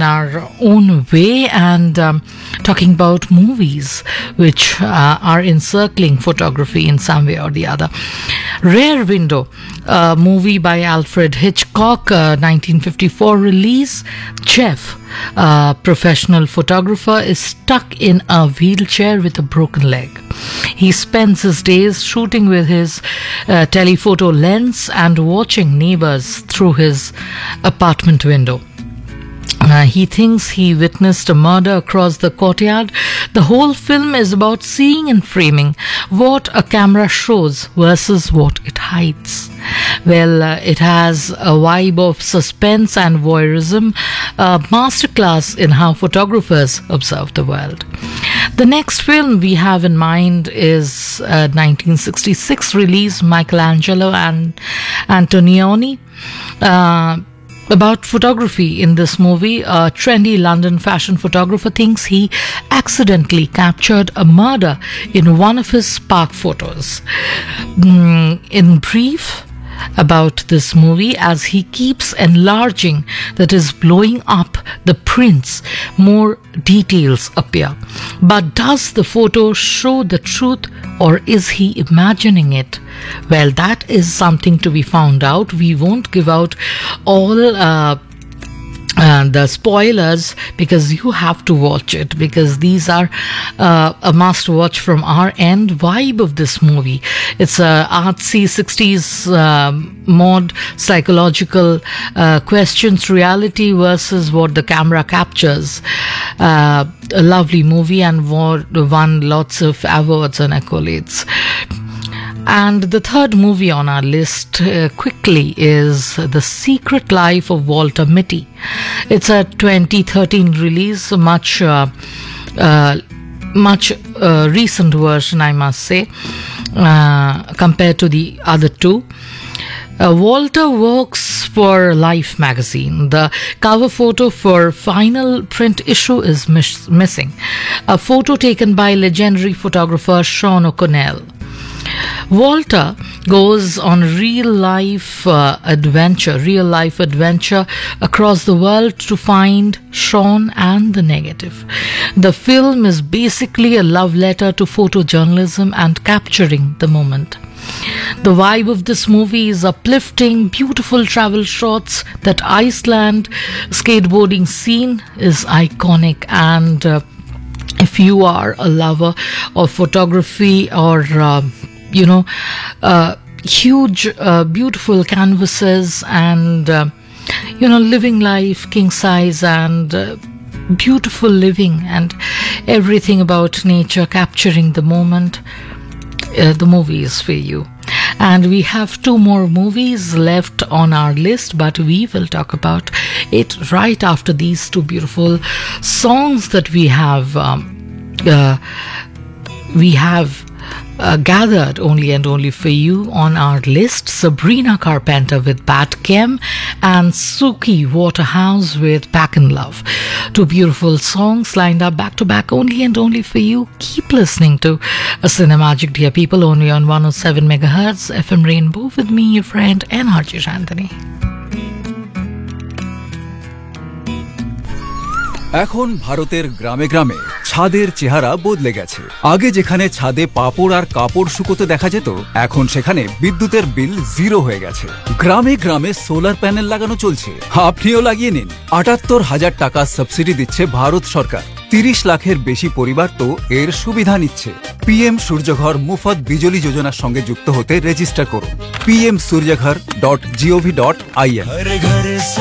our own way and talking about movies which are encircling photography in some way or the other. Rear Window, a movie by Alfred Hitchcock, 1954 release. Jeff, a professional photographer, is stuck in a wheelchair with a broken leg. He spends his days shooting with his telephoto lens and watching neighbors through his apartment window. He thinks he witnessed a murder across the courtyard. The whole film is about seeing and framing what a camera shows versus what it hides. Well, it has a vibe of suspense and voyeurism, a masterclass in how photographers observe the world. The next film we have in mind is 1966 release, Michelangelo and Antonioni. About photography in this movie, a trendy London fashion photographer thinks he accidentally captured a murder in one of his spark photos. In brief, about this movie, as he keeps enlarging, that is blowing up the prints, more details appear. But does the photo show the truth or is he imagining it? Well, that is something to be found out. We won't give out all the spoilers because you have to watch it, because these are a must watch from our end. Vibe of this movie, it's a artsy 60s mod, psychological questions, reality versus what the camera captures. A lovely movie and won lots of awards and accolades. And the third movie on our list quickly is The Secret Life of Walter Mitty. It's a 2013 release, much recent version, I must say, compared to the other two. Walter works for Life magazine. The cover photo for final print issue is missing. A photo taken by legendary photographer Sean O'Connell. Walter goes on real life adventure across the world to find Sean and the negative. The film is basically a love letter to photojournalism and capturing the moment. The vibe of this movie is uplifting, beautiful travel shots. That Iceland skateboarding scene is iconic, and if you are a lover of photography or huge, beautiful canvases and, living life, king size and beautiful living and everything about nature, capturing the moment, the movie is for you. And we have two more movies left on our list, but we will talk about it right after these two beautiful songs that we have gathered only and only for you on our list. Sabrina Carpenter with Bad Chem and Suki Waterhouse with Back in Love. Two beautiful songs lined up back to back only and only for you. Keep listening to a Cinemagic, dear people, only on 107 megahertz FM Rainbow with me, your friend NRJ Shanthani. এখন ভারতের গ্রামে গ্রামে ছাদের চেহারা বদলে গেছে। আগে যেখানে ছাদে পাপড় আর কাপড় শুকোতে দেখা যেত, এখন সেখানে বিদ্যুতের বিল জিরো হয়ে গেছে। গ্রামে গ্রামে সোলার প্যানেল লাগানো চলছে, আপনিও লাগিয়ে নিন। ৭৮,০০০ টাকা সাবসিডি দিচ্ছে ভারত সরকার। ৩০ লাখের বেশি পরিবার তো এর সুবিধা নিচ্ছে। পিএম সূর্যঘর মুফত বিজলি যোজনার সঙ্গে যুক্ত হতে রেজিস্টার করুন pmsuryaghar.gov.in।